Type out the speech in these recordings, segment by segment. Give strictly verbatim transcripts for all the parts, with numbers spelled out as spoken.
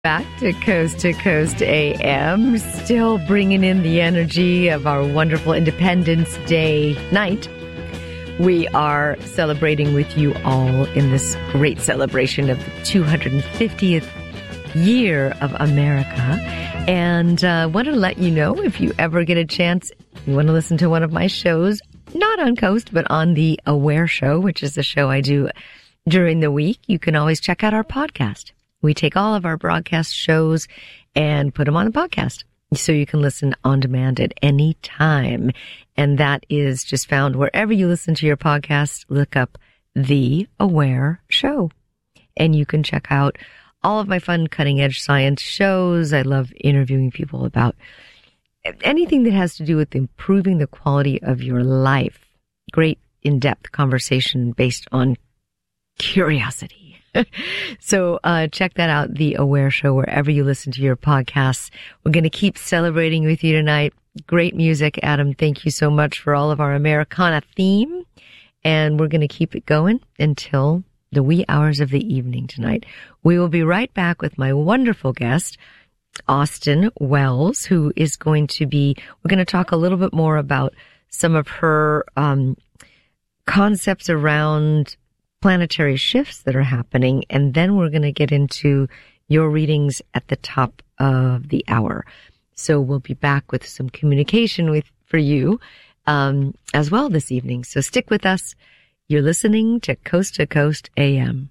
Back to Coast to Coast A M, still bringing in the energy of our wonderful Independence Day night. We are celebrating with you all in this great celebration of the two hundred fiftieth year of America. And I uh, want to let you know, if you ever get a chance, you want to listen to one of my shows, not on Coast, but on the Aware Show, which is the show I do during the week, you can always check out our podcast. We take all of our broadcast shows and put them on a podcast so you can listen on demand at any time. And that is just found wherever you listen to your podcast. Look up The Aware Show and you can check out all of my fun cutting edge science shows. I love interviewing people about anything that has to do with improving the quality of your life. Great in-depth conversation based on curiosity. So uh check that out, The Aware Show, wherever you listen to your podcasts. We're going to keep celebrating with you tonight. Great music, Adam. Thank you so much for all of our Americana theme. And we're going to keep it going until the wee hours of the evening tonight. We will be right back with my wonderful guest, Austin Wells, who is going to be, we're going to talk a little bit more about some of her um concepts around planetary shifts that are happening, and then we're going to get into your readings at the top of the hour. So we'll be back with some communication with for you um, as well this evening. So stick with us. You're listening to Coast to Coast A M.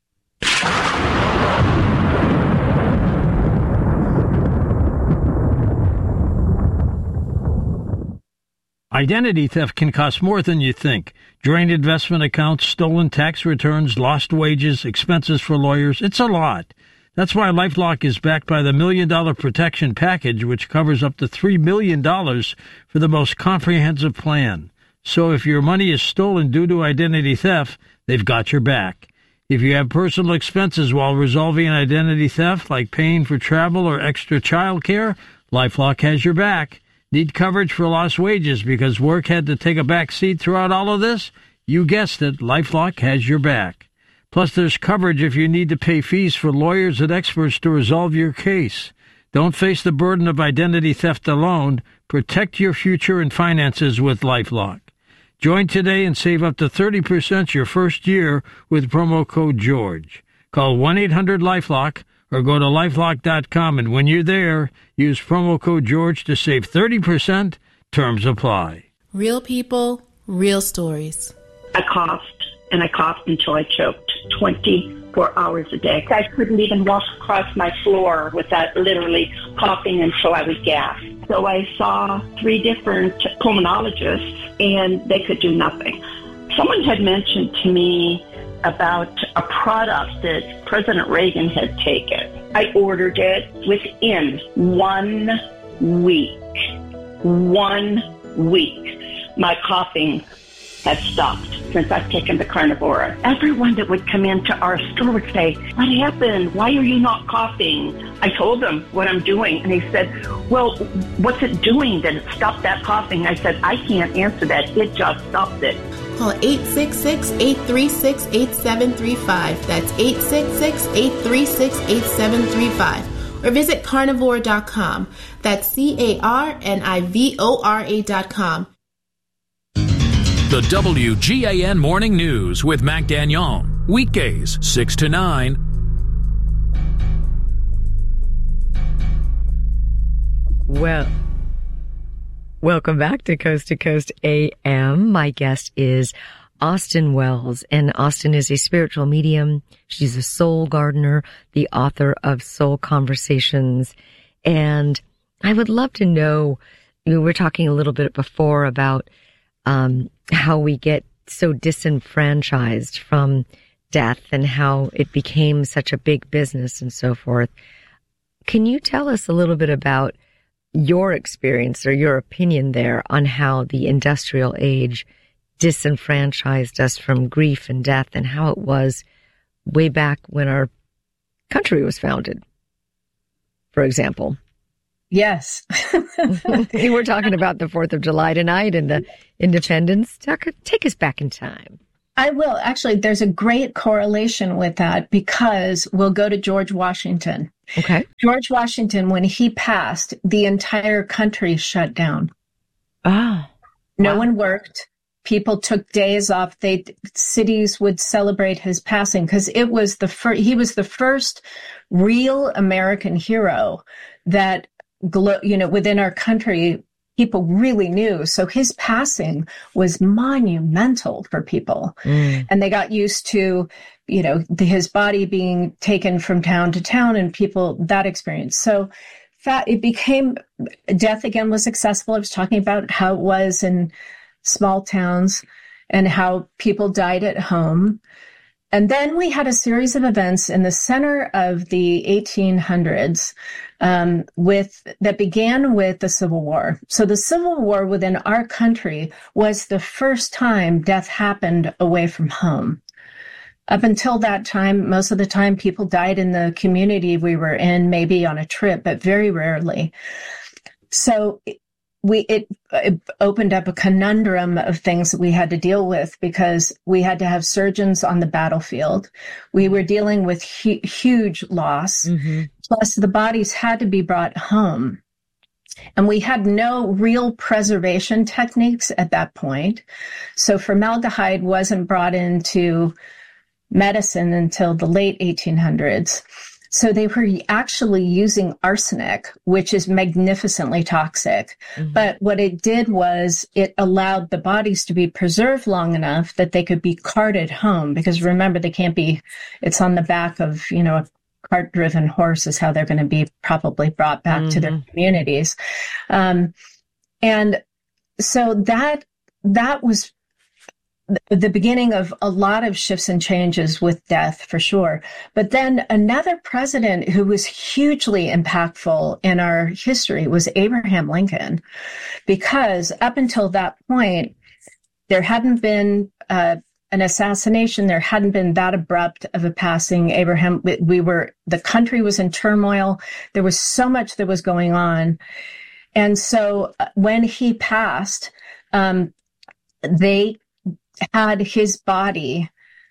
Identity theft can cost more than you think. Drained investment accounts, stolen tax returns, lost wages, expenses for lawyers. It's a lot. That's why LifeLock is backed by the Million Dollar Protection Package, which covers up to three million dollars for the most comprehensive plan. So if your money is stolen due to identity theft, they've got your back. If you have personal expenses while resolving identity theft, like paying for travel or extra child care, LifeLock has your back. Need coverage for lost wages because work had to take a back seat throughout all of this? You guessed it, LifeLock has your back. Plus, there's coverage if you need to pay fees for lawyers and experts to resolve your case. Don't face the burden of identity theft alone. Protect your future and finances with LifeLock. Join today and save up to thirty percent your first year with promo code George. Call one eight hundred LifeLock or go to lifelock dot com, and when you're there, use promo code George to save thirty percent. Terms apply. Real people, real stories. I coughed, and I coughed until I choked twenty-four hours a day. I couldn't even walk across my floor without literally coughing until I would gasp. So I saw three different pulmonologists, and they could do nothing. Someone had mentioned to me about a product that President Reagan had taken. I ordered it within one week. One week. My coughing had stopped since I've taken the Carnivora. Everyone that would come into our store would say, "What happened? Why are you not coughing?" I told them what I'm doing, and they said, "Well, what's it doing that it stopped that coughing?" I said, "I can't answer that. It just stopped it." Call eight six six, eight three six, eight seven three five. That's eight six six, eight three six, eight seven three five. Or visit carnivore dot com. That's C A R N I V O R A dot com. The W G A N Morning News with Mac Dagnon. Weekdays, six to nine. Well, welcome back to Coast to Coast A M. My guest is Austin Wells, and Austin is a spiritual medium. She's a soul gardener, the author of Soul Conversations. And I would love to know, we were talking a little bit before about um, how we get so disenfranchised from death and how it became such a big business and so forth. Can you tell us a little bit about your experience or your opinion there on how the industrial age disenfranchised us from grief and death, and how it was way back when our country was founded, for example? Yes. We were talking about the fourth of July tonight and the independence. Take us back in time. I will. Actually, there's a great correlation with that because we'll go to George Washington. Okay. George Washington, when he passed, the entire country shut down. Ah. No wow. one worked. People took days off. They cities would celebrate his passing because it was the first. He was the first real American hero that, glo- you know, within our country, people really knew. So his passing was monumental for people, mm. and they got used to, you know, the, his body being taken from town to town, and people that experience. So. It became, death again was accessible. I was talking about how it was in small towns and how people died at home. And then we had a series of events in the center of the eighteen hundreds um, with that began with the Civil War. So the Civil War within our country was the first time death happened away from home. Up until that time, most of the time people died in the community we were in, maybe on a trip, but very rarely. So we it, it opened up a conundrum of things that we had to deal with because we had to have surgeons on the battlefield. We were dealing with hu- huge loss. Mm-hmm. Plus, the bodies had to be brought home. And we had no real preservation techniques at that point. So formaldehyde wasn't brought into medicine until the late eighteen hundreds. So they were actually using arsenic, which is magnificently toxic. Mm-hmm. But what it did was it allowed the bodies to be preserved long enough that they could be carted home. Because remember, they can't be, it's on the back of, you know, a cart-driven horse is how they're going to be probably brought back mm-hmm. to their communities. Um, and so that, that was the beginning of a lot of shifts and changes with death, for sure. But then another president who was hugely impactful in our history was Abraham Lincoln, because up until that point, there hadn't been uh, an assassination. There hadn't been that abrupt of a passing. Abraham, we were, the country was in turmoil. There was so much that was going on. And so when he passed, um, they had his body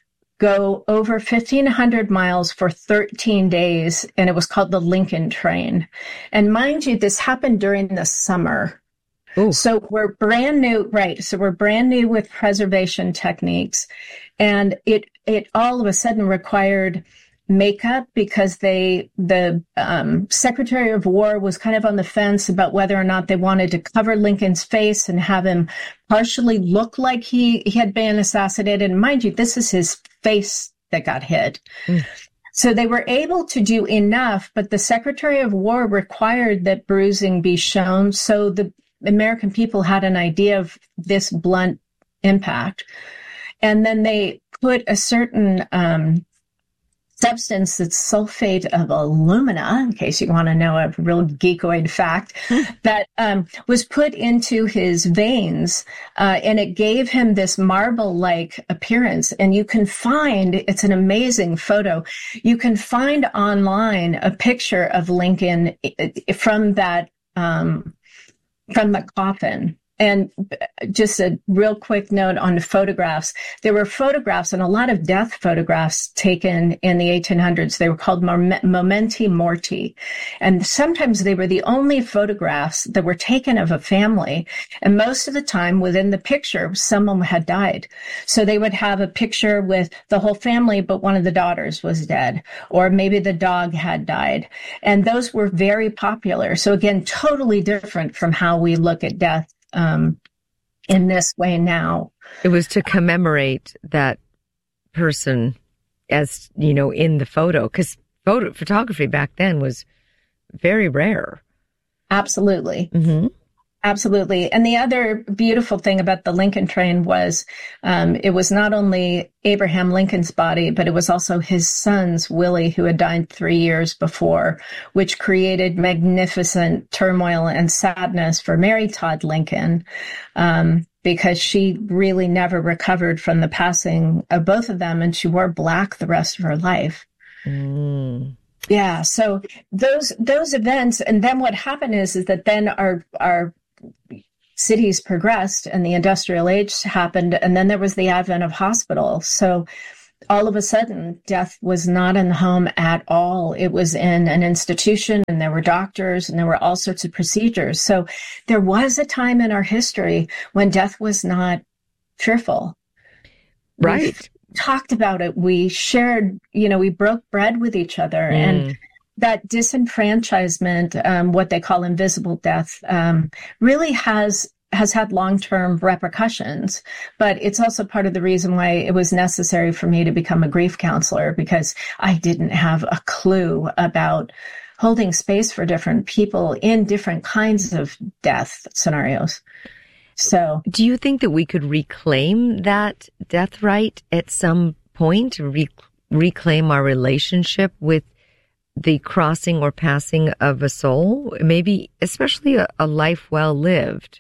go over fifteen hundred miles for thirteen days, and it was called the Lincoln Train. And mind you, this happened during the summer. Ooh. So we're brand new, right? So we're brand new with preservation techniques, and it it all of a sudden required makeup because they the um, Secretary of War was kind of on the fence about whether or not they wanted to cover Lincoln's face and have him partially look like he, he had been assassinated. And mind you, this is his face that got hit. Mm. So they were able to do enough, but the Secretary of War required that bruising be shown. So the American people had an idea of this blunt impact. And then they put a certain um, substance that's sulfate of alumina, in case you want to know a real geekoid fact, that um, was put into his veins, uh, and it gave him this marble-like appearance. And you can find, it's an amazing photo, you can find online a picture of Lincoln from that, um, from the coffin. And just a real quick note on the photographs. There were photographs and a lot of death photographs taken in the eighteen hundreds. They were called mementi morti. And sometimes they were the only photographs that were taken of a family. And most of the time within the picture, someone had died. So they would have a picture with the whole family, but one of the daughters was dead. Or maybe the dog had died. And those were very popular. So again, totally different from how we look at death Um, in this way now. It was to commemorate that person as, you know, in the photo, because photo photography back then was very rare. Absolutely. Mm-hmm. Absolutely. And the other beautiful thing about the Lincoln Train was um, it was not only Abraham Lincoln's body, but it was also his son's, Willie, who had died three years before, which created magnificent turmoil and sadness for Mary Todd Lincoln, um, because she really never recovered from the passing of both of them, and she wore black the rest of her life. Mm. Yeah. So those those events, and then what happened is is that then our our cities progressed and the industrial age happened, and then there was the advent of hospitals. So all of a sudden, death was not in the home at all. It was in an institution, and there were doctors, and there were all sorts of procedures. So there was a time in our history when death was not fearful. Right. We talked about it. We shared, you know, we broke bread with each other. Mm. And that disenfranchisement, um, what they call invisible death, um, really has has had long-term repercussions, but it's also part of the reason why it was necessary for me to become a grief counselor, because I didn't have a clue about holding space for different people in different kinds of death scenarios. So, do you think that we could reclaim that death right at some point, re- reclaim our relationship with the crossing or passing of a soul, maybe especially a, a life well lived?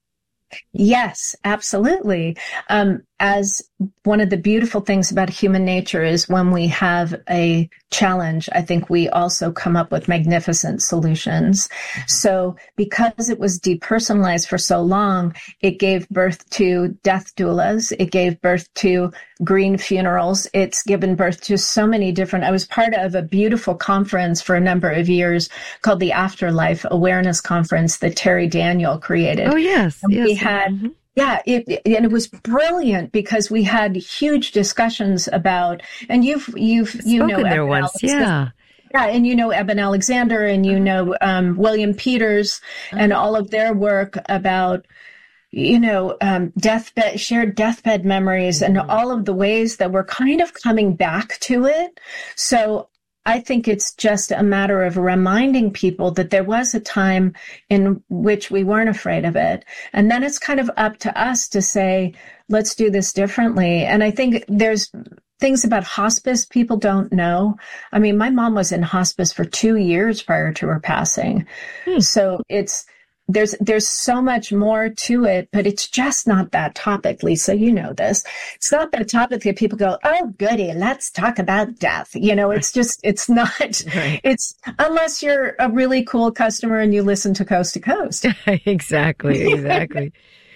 Yes, absolutely. Um, as one of the beautiful things about human nature is when we have a challenge, I think we also come up with magnificent solutions. So because it was depersonalized for so long, it gave birth to death doulas. It gave birth to green funerals. It's given birth to so many different, I was part of a beautiful conference for a number of years called the Afterlife Awareness Conference that Terry Daniel created. Oh, yes. And yes. We had mm-hmm. Yeah, it, and it was brilliant because we had huge discussions about, and you've you've you Spoken know there Eben once, Alexander, yeah, yeah, and you know Eben Alexander, and you know um, William Peters, uh-huh. and all of their work about, you know, um, deathbed, shared deathbed memories, mm-hmm. and all of the ways that we're kind of coming back to it. So I think it's just a matter of reminding people that there was a time in which we weren't afraid of it. And then it's kind of up to us to say, let's do this differently. And I think there's things about hospice people don't know. I mean, my mom was in hospice for two years prior to her passing. Hmm. So it's, There's there's so much more to it, but it's just not that topic, Lisa. You know this. It's not that topic that people go, oh, goody, let's talk about death. You know, it's just, it's not, right. It's unless you're a really cool customer and you listen to Coast to Coast. Exactly, exactly.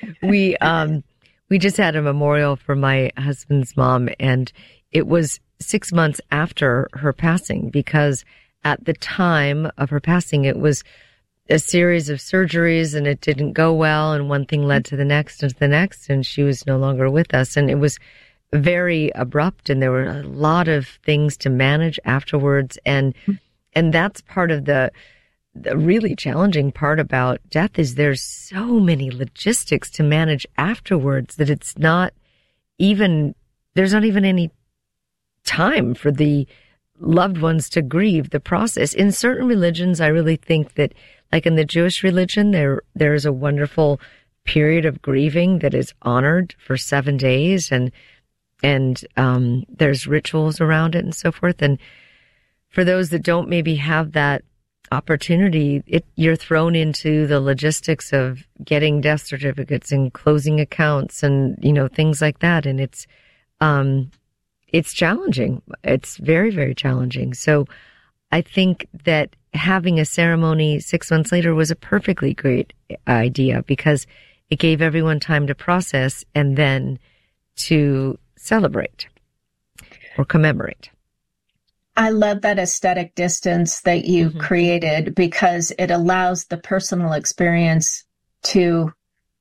we um we just had a memorial for my husband's mom, and it was six months after her passing, because at the time of her passing, it was a series of surgeries and it didn't go well, and one thing led to the next and to the next, and she was no longer with us. And it was very abrupt, and there were a lot of things to manage afterwards. And and that's part of the the really challenging part about death, is there's so many logistics to manage afterwards that it's not even, there's not even any time for the loved ones to grieve the process. In certain religions, I really think that, like in the Jewish religion, there there is a wonderful period of grieving that is honored for seven days, and and um, there's rituals around it and so forth. And for those that don't maybe have that opportunity, it, you're thrown into the logistics of getting death certificates and closing accounts and, you know, things like that. And it's um, it's challenging. It's very, very challenging. So I think that having a ceremony six months later was a perfectly great idea, because it gave everyone time to process and then to celebrate or commemorate. I love that aesthetic distance that you mm-hmm. created, because it allows the personal experience to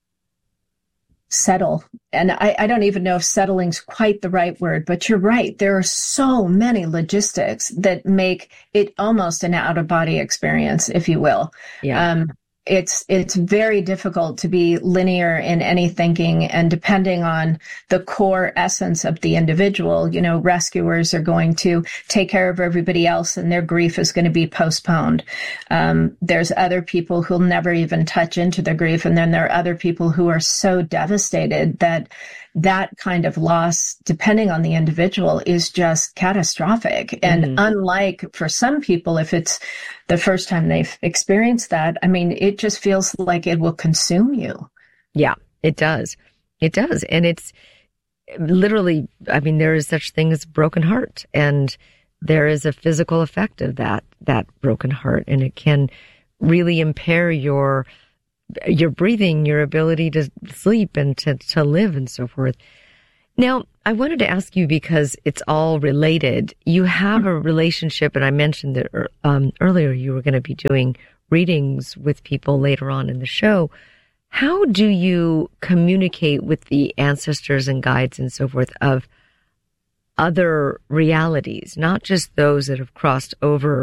settle. And I, I don't even know if settling's quite the right word, but you're right. There are so many logistics that make it almost an out-of-body experience, if you will. Yeah. Um, it's it's very difficult to be linear in any thinking, and depending on the core essence of the individual, you know, rescuers are going to take care of everybody else, and their grief is going to be postponed. Um, there's other people who'll never even touch into their grief, and then there are other people who are so devastated that that kind of loss, depending on the individual, is just catastrophic. And mm-hmm. unlike for some people, if it's the first time they've experienced that, I mean, it just feels like it will consume you. Yeah, it does. It does. And it's literally, I mean, there is such thing as broken heart, and there is a physical effect of that, that broken heart, and it can really impair your your breathing, your ability to sleep and to, to live and so forth. Now, I wanted to ask you, because it's all related, you have a relationship, and I mentioned that um, earlier you were going to be doing readings with people later on in the show. How do you communicate with the ancestors and guides and so forth of other realities, not just those that have crossed over